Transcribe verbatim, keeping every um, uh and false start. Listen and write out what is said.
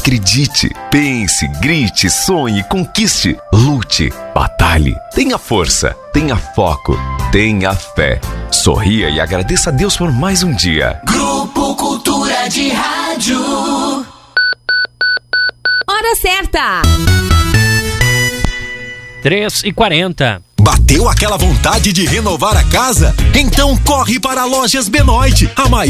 Acredite, pense, grite, sonhe, conquiste, lute, batalhe. Tenha força, tenha foco, tenha fé. Sorria e agradeça a Deus por mais um dia. Grupo Cultura de Rádio. Hora certa. três e quarenta. Bateu aquela vontade de renovar a casa? Então corre para Lojas Benoit, a maior